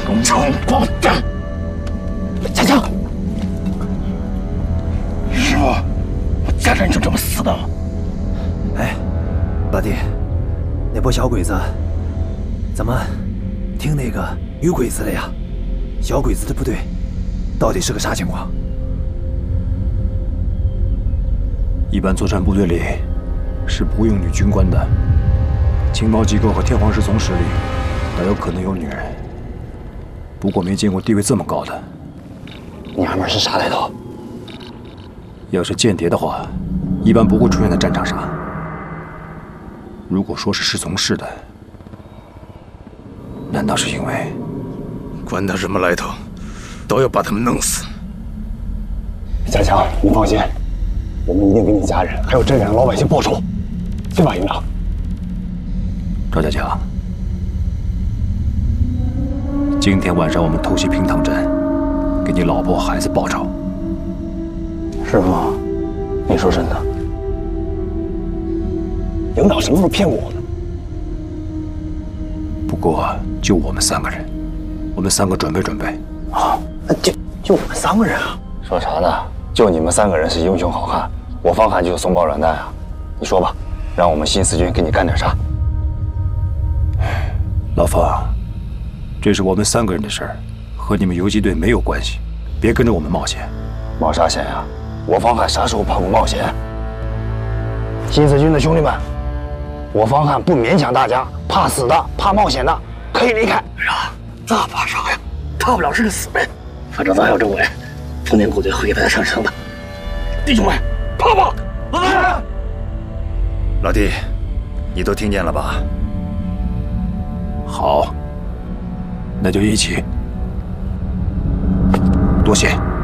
东城光蛋！ 强强， 师傅，我家人就这么死的？ 哎，老弟，那波小鬼子，怎么听那个女鬼子的呀？小鬼子的部队到底是个啥情况？ 一般作战部队里是不会用女军官的。情报机构和天皇侍从室里大有可能有女人，不过没见过地位这么高的。 娘们儿是啥来头？ 要是间谍的话，一般不会出现在战场上。如果说是侍从室的，难道是因为…… 管他什么来头，都要把他们弄死。 强强，你放心，我们一定给你家人还有镇上的老百姓报仇，对吧，营长？ 赵家强，今天晚上我们偷袭平塘镇，给你老婆孩子报仇。 师傅，你说真的？营长什么时候骗过我呢？ 不过就我们3个人，我们3个准备准备。 啊，就我们3个人啊？ 说啥呢？就你们3个人是英雄好汉，我方汉就是松绑软蛋啊！你说吧，让我们新四军给你干点啥？ 老方，这是我们3个人的事儿，和你们游击队没有关系，别跟着我们冒险。 冒啥险呀？我方汉啥时候怕过冒险？新四军的兄弟们，我方汉不勉强大家，怕死的、怕冒险的可以离开。 那怕啥呀？大不了是个死人，反正咱有政委，丰年部队会给大家上升的。弟兄们，跑吧！来！ 老弟，你都听见了吧？ 好，那就一起。多谢。